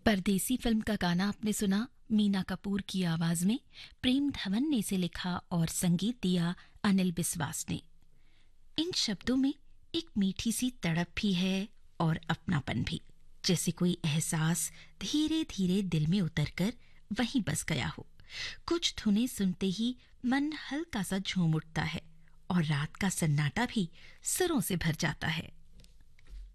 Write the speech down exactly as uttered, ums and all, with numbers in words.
परदेसी फिल्म का गाना आपने सुना मीना कपूर की आवाज में। प्रेम धवन ने इसे लिखा और संगीत दिया अनिल बिस्वास ने। इन शब्दों में एक मीठी सी तड़प भी है और अपनापन भी, जैसे कोई एहसास धीरे धीरे दिल में उतरकर वहीं बस गया हो। कुछ धुनें सुनते ही मन हल्का सा झूम उठता है और रात का सन्नाटा भी सुरों से भर जाता है।